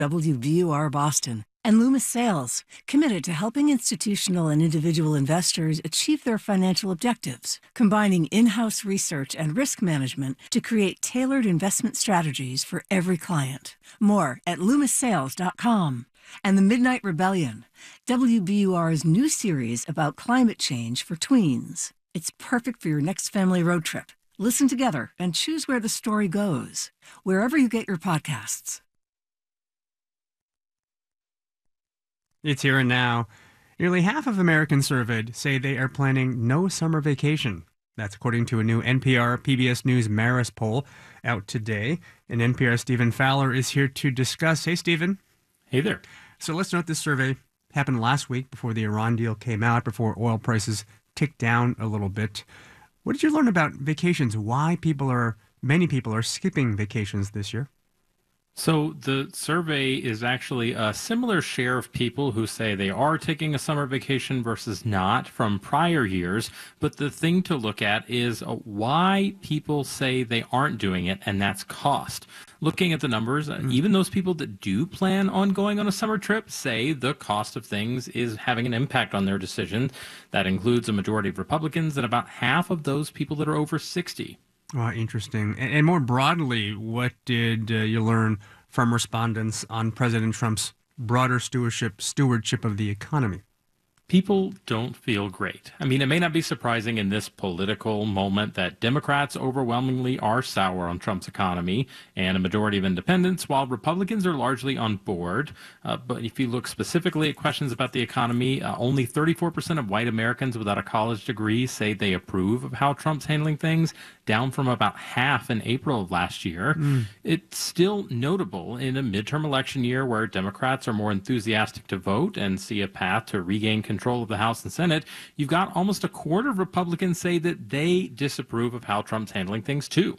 WBUR Boston, and Loomis Sales, committed to helping institutional and individual investors achieve their financial objectives, combining in-house research and risk management to create tailored investment strategies for every client. More at LoomisSales.com. And The Midnight Rebellion, WBUR's new series about climate change for tweens. It's perfect for your next family road trip. Listen together and choose where the story goes, wherever you get your podcasts. It's here and now. Nearly half of Americans surveyed say they are planning no summer vacation. That's according to a new NPR PBS News Marist poll out today. And NPR's Stephen Fowler is here to discuss. Hey, Stephen. Hey there. So let's note this survey happened last week before the Iran deal came out, before oil prices ticked down a little bit. What did you learn about vacations? Why many people are skipping vacations this year? So the survey is actually a similar share of people who say they are taking a summer vacation versus not from prior years. But the thing to look at is why people say they aren't doing it, and that's cost. Looking at the numbers, even those people that do plan on going on a summer trip say the cost of things is having an impact on their decision. That includes a majority of Republicans and about half of those people that are over 60. Oh, interesting. And more broadly, what did you learn from respondents on President Trump's broader stewardship of the economy? People don't feel great. I mean, it may not be surprising in this political moment that Democrats overwhelmingly are sour on Trump's economy and a majority of independents, while Republicans are largely on board. But if you look specifically at questions about the economy, only 34% of white Americans without a college degree say they approve of how Trump's handling things, down from about half in April of last year. It's still notable in a midterm election year where Democrats are more enthusiastic to vote and see a path to regain control of the House and Senate. You've got almost a quarter of Republicans say that they disapprove of how Trump's handling things too.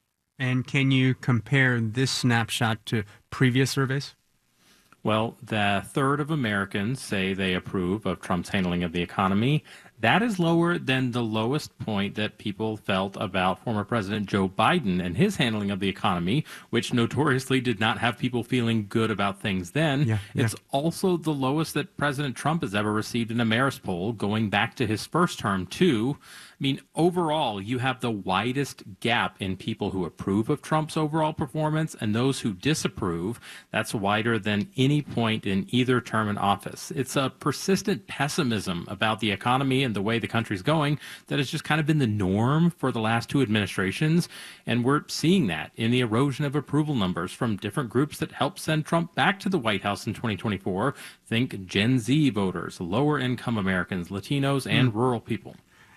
And can you compare this snapshot to previous surveys? Well, the third of Americans say they approve of Trump's handling of the economy. That is lower than the lowest point that people felt about former President Joe Biden and his handling of the economy, which notoriously did not have people feeling good about things then. It's also the lowest that President Trump has ever received in a Marist poll, going back to his first term, too. I mean, overall, you have the widest gap in people who approve of Trump's overall performance and those who disapprove. That's wider than any point in either term in office. It's a persistent pessimism about the economy and the way the country's going that has just kind of been the norm for the last two administrations. And we're seeing that in the erosion of approval numbers from different groups that helped send Trump back to the White House in 2024. Think Gen Z voters, lower income Americans, Latinos, and rural people.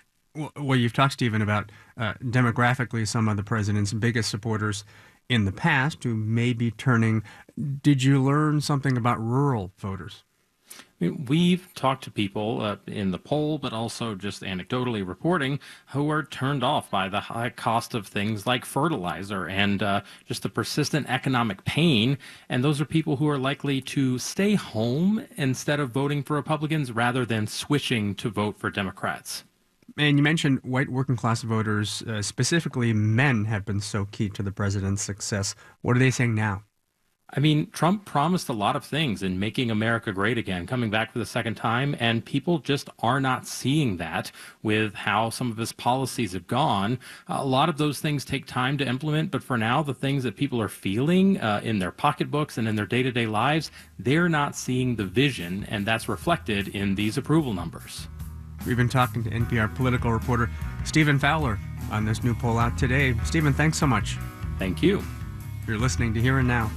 Well, you've talked, Stephen, about demographically some of the president's biggest supporters in the past who may be turning. Did you learn something about rural voters? I mean, we've talked to people in the poll, but also just anecdotally reporting, who are turned off by the high cost of things like fertilizer and just the persistent economic pain. And those are people who are likely to stay home instead of voting for Republicans rather than switching to vote for Democrats. And you mentioned white working class voters, specifically men, have been so key to the president's success. What are they saying now? I mean, Trump promised a lot of things in making America great again, coming back for the second time, and people just are not seeing that with how some of his policies have gone. A lot of those things take time to implement, but for now, the things that people are feeling in their pocketbooks and in their day-to-day lives, they're not seeing the vision, and that's reflected in these approval numbers. We've been talking to NPR political reporter Stephen Fowler on this new poll out today. Stephen, thanks so much. Thank you. You're listening to Here and Now.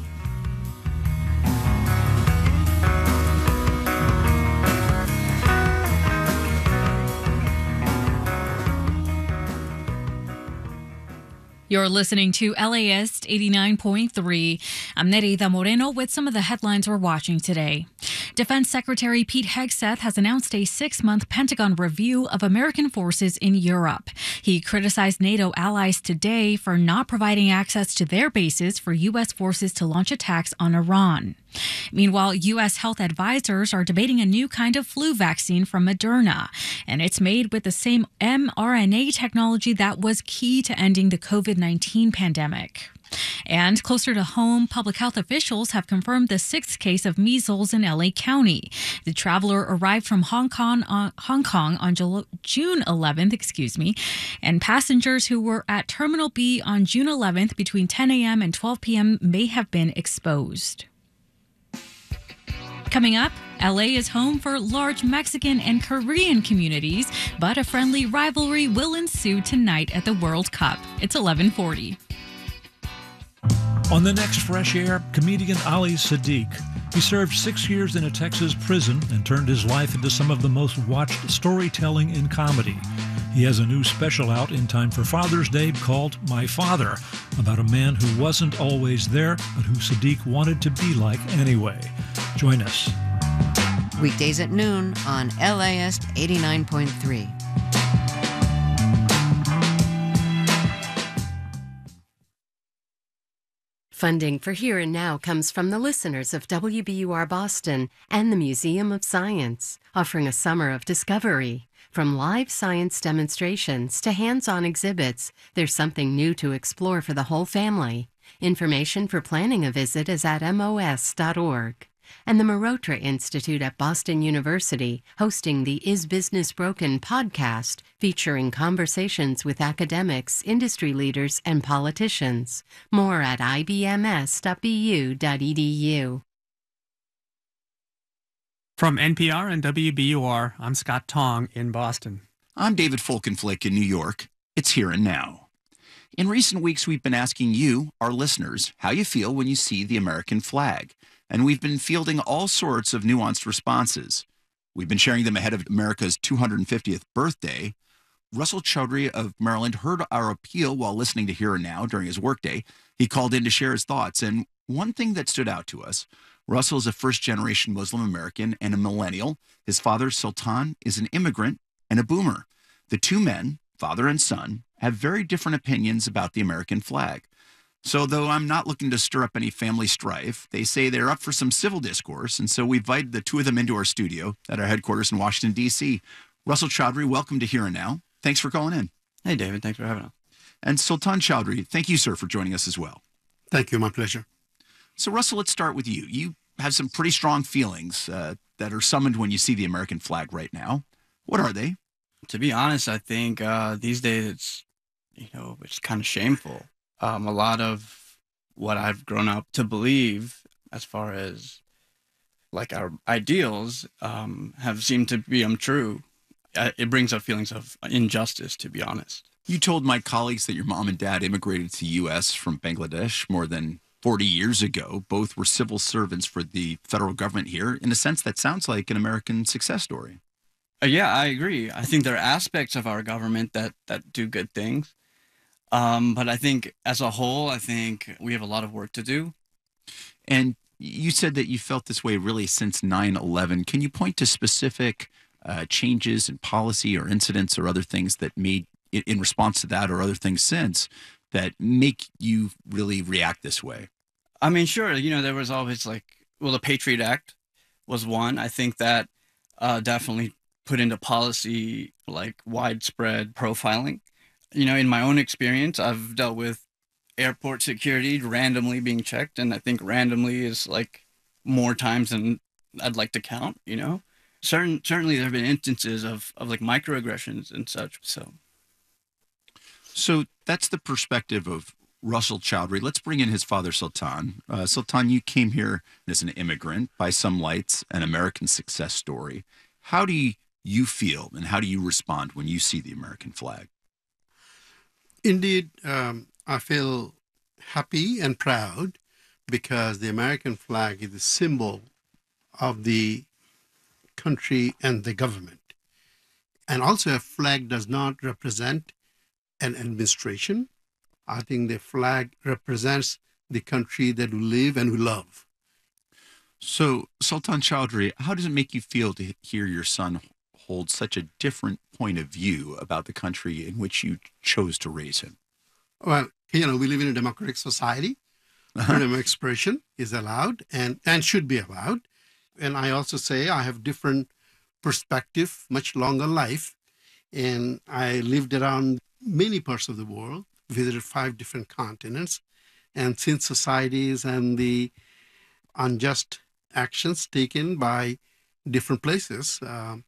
You're listening to LAist 89.3. I'm Nerida Moreno with some of the headlines we're watching today. Defense Secretary Pete Hegseth has announced a 6-month Pentagon review of American forces in Europe. He criticized NATO allies today for not providing access to their bases for U.S. forces to launch attacks on Iran. Meanwhile, U.S. health advisors are debating a new kind of flu vaccine from Moderna, and it's made with the same mRNA technology that was key to ending the COVID-19 pandemic. And closer to home, public health officials have confirmed the sixth case of measles in LA County. The traveler arrived from Hong Kong on June 11th, and passengers who were at Terminal B on June 11th between 10 a.m. and 12 p.m. may have been exposed. Coming up, LA is home for large Mexican and Korean communities, but a friendly rivalry will ensue tonight at the World Cup. It's 11:40. On the next Fresh Air, comedian Ali Sadiq. He served 6 years in a Texas prison and turned his life into some of the most watched storytelling in comedy. He has a new special out in time for Father's Day called My Father, about a man who wasn't always there, but who Sadiq wanted to be like anyway. Join us. Weekdays at noon on LAist 89.3. Funding for Here and Now comes from the listeners of WBUR Boston and the Museum of Science, offering a summer of discovery. From live science demonstrations to hands-on exhibits, there's something new to explore for the whole family. Information for planning a visit is at mos.org. And the Marotra Institute at Boston University hosting the Is Business Broken podcast, featuring conversations with academics, industry leaders, and politicians. More at ibms.bu.edu. From NPR and WBUR, I'm Scott Tong in Boston. I'm David Folkenflik in New York. It's Here and Now. In recent weeks, we've been asking you, our listeners, how you feel when you see the American flag. And we've been fielding all sorts of nuanced responses. We've been sharing them ahead of America's 250th birthday. Russell Choudhury of Maryland heard our appeal while listening to Here and Now during his workday. He called in to share his thoughts. And one thing that stood out to us, Russell is a first-generation Muslim American and a millennial. His father, Sultan, is an immigrant and a boomer. The two men, father and son, have very different opinions about the American flag. So though I'm not looking to stir up any family strife, they say they're up for some civil discourse, and so we invited the two of them into our studio at our headquarters in Washington, D.C. Russell Choudhury, welcome to Here and Now. Thanks for calling in. Hey, David. Thanks for having us. And Sultan Choudhury, thank you, sir, for joining us as well. Thank you. My pleasure. So, Russell, let's start with you. You have some pretty strong feelings that are summoned when you see the American flag right now. What are they? To be honest, I think these days it's kind of shameful. A lot of what I've grown up to believe as far as like our ideals have seemed to be untrue. It brings up feelings of injustice, to be honest. You told my colleagues that your mom and dad immigrated to the U.S. from Bangladesh more than 40 years ago. Both were civil servants for the federal government here. In a sense, that sounds like an American success story. Yeah, I agree. I think there are aspects of our government that do good things. But I think as a whole, I think we have a lot of work to do. And you said that you felt this way really since 9/11. Can you point to specific changes in policy or incidents or other things that made, in response to that or other things since, that make you really react this way? I mean, sure. There was always the Patriot Act was one. I think that definitely put into policy like widespread profiling. In my own experience, I've dealt with airport security randomly being checked, and I think randomly is like more times than I'd like to count. Certainly there have been instances of like microaggressions and such. So that's the perspective of Russell Choudhury. Let's bring in his father, Sultan. Sultan, you came here as an immigrant, by some lights, an American success story. How do you feel and how do you respond when you see the American flag? Indeed, I feel happy and proud because the American flag is the symbol of the country and the government. And also a flag does not represent an administration. I think the flag represents the country that we live and we love. So, Sultan Choudhury, how does it make you feel to hear your son hold such a different point of view about the country in which you chose to raise him? Well, we live in a democratic society. Freedom of expression is allowed and should be allowed. And I also say I have different perspective, much longer life. And I lived around many parts of the world, visited 5 different continents. and sin societies and the unjust actions taken by different places.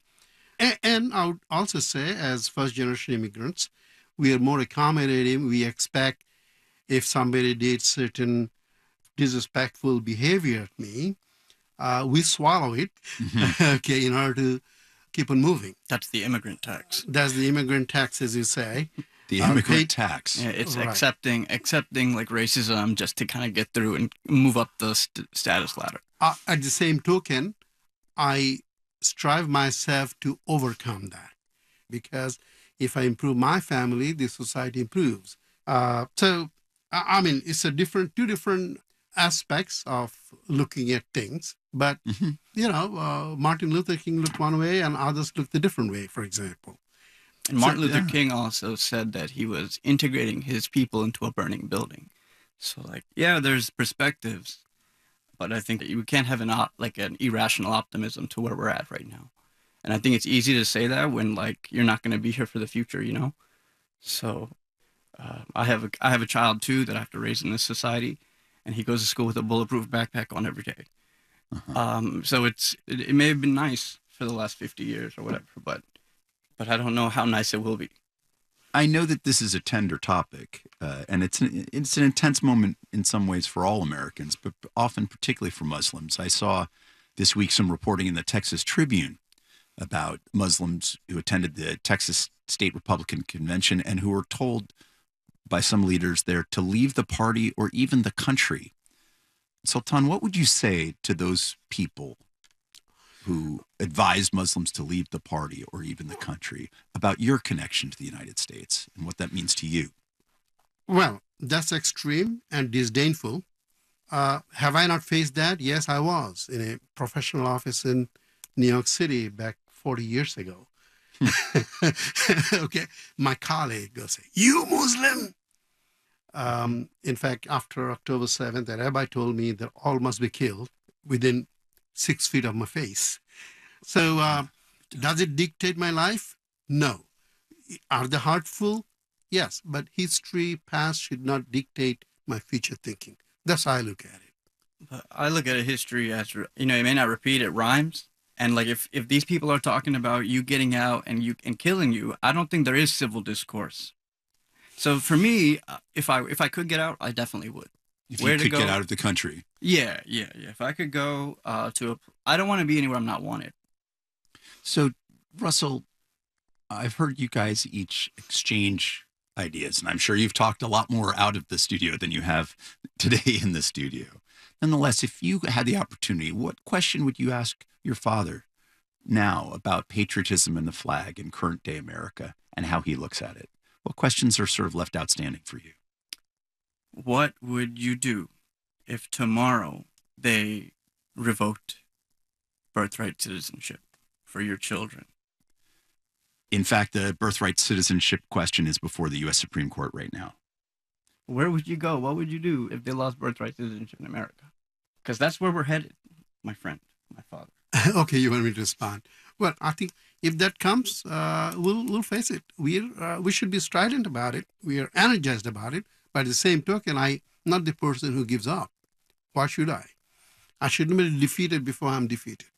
And I would also say, as first-generation immigrants, we are more accommodating. We expect if somebody did certain disrespectful behavior at me, we swallow it, okay, in order to keep on moving. That's the immigrant tax. That's the immigrant tax, as you say. The immigrant tax. Yeah, it's Right. accepting like racism just to kind of get through and move up the status ladder. At the same token, I strive myself to overcome that, because if I improve my family, the society improves. So, I mean, it's two different aspects of looking at things. But, Martin Luther King looked one way and others looked a different way, for example. And Martin Luther King also said that he was integrating his people into a burning building. So, there's perspectives, but I think that we can't have an irrational optimism to where we're at right now. And I think it's easy to say that when you're not going to be here for the future, So, I have a child too that I have to raise in this society, and he goes to school with a bulletproof backpack on every day. So it may have been nice for the last 50 years or whatever, but I don't know how nice it will be. I know that this is a tender topic, and it's an intense moment in some ways for all Americans, but often particularly for Muslims. I saw this week some reporting in the Texas Tribune about Muslims who attended the Texas State Republican Convention and who were told by some leaders there to leave the party or even the country. Sultan, what would you say to those people who advised Muslims to leave the party or even the country about your connection to the United States and what that means to you? Well, that's extreme and disdainful. Have I not faced that? Yes, I was in a professional office in New York City back 40 years ago. Okay, my colleague goes, "You Muslim?" In fact, after October 7th, the rabbi told me that all must be killed within 6 feet of my face. So does it dictate my life? No. Are they hurtful? Yes, but history, past should not dictate my future thinking. That's how I look at it. But I look at a history as, it may not repeat, it rhymes. And if these people are talking about you getting out and killing you, I don't think there is civil discourse. So for me, if I could get out, I definitely would. If you could get out of the country. Yeah. If I could go I don't want to be anywhere I'm not wanted. So, Russell, I've heard you guys each exchange ideas, and I'm sure you've talked a lot more out of the studio than you have today in the studio. Nonetheless, if you had the opportunity, what question would you ask your father now about patriotism and the flag in current day America and how he looks at it? What questions are sort of left outstanding for you? What would you do if tomorrow they revoked birthright citizenship for your children? In fact, the birthright citizenship question is before the U.S. Supreme Court right now. Where would you go? What would you do if they lost birthright citizenship in America? Because that's where we're headed, my friend, my father. Okay, you want me to respond? Well, I think if that comes, we'll face it. We should be strident about it. We are energized about it. By the same token, I'm not the person who gives up. Why should I? I shouldn't be defeated before I'm defeated.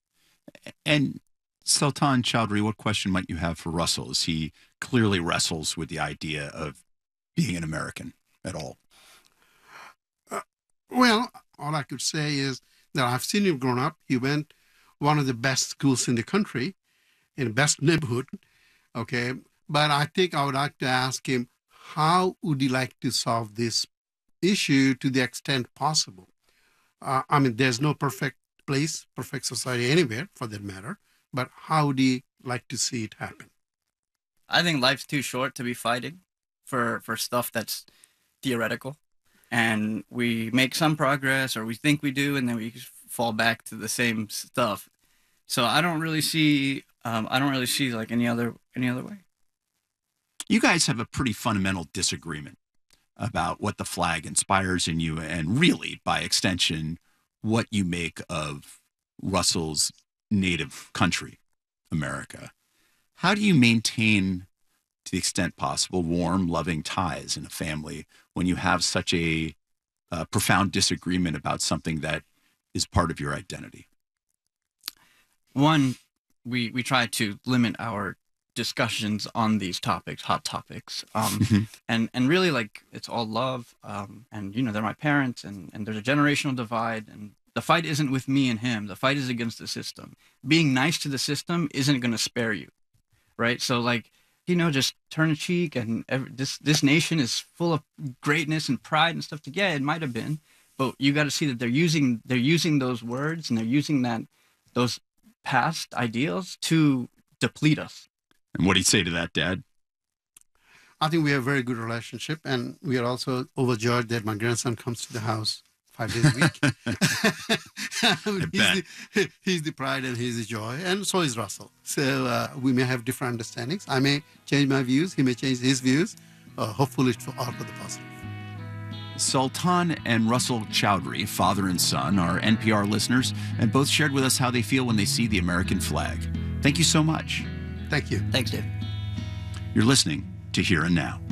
And Sultan Chowdhury, what question might you have for Russell as he clearly wrestles with the idea of being an American at all? Well, all I could say is that I've seen him grown up. He went one of the best schools in the country, in the best neighborhood, okay? But I think I would like to ask him, how would he like to solve this issue to the extent possible? There's no perfect place, perfect society anywhere, for that matter, but how would he like to see it happen? I think life's too short to be fighting for stuff that's theoretical. And we make some progress, or we think we do, and then we fall back to the same stuff. So I don't really see like any other way. You guys have a pretty fundamental disagreement about what the flag inspires in you, and really, by extension, what you make of Russell's native country, America. How do you maintain, to the extent possible, warm, loving ties in a family when you have such a profound disagreement about something that is part of your identity? One, we try to limit our discussions on these topics, hot topics, and really, like, it's all love, and they're my parents, and there's a generational divide, and the fight isn't with me and him. The fight is against the system. Being nice to the system isn't going to spare you, right? So, like, just turn a cheek, and this nation is full of greatness and pride and stuff. Yeah, it might have been, but you got to see that they're using those words, and they're using those past ideals to deplete us. And what do you say to that, Dad? I think we have a very good relationship, and we are also overjoyed that my grandson comes to the house 5 days a week. He's the pride and he's the joy, and so is Russell. So we may have different understandings. I may change my views, he may change his views. Hopefully it's all for the positive. Sultan and Russell Chowdhury, father and son, are NPR listeners and both shared with us how they feel when they see the American flag. Thank you so much. Thank you. Thanks, Dave. You're listening to Here and Now.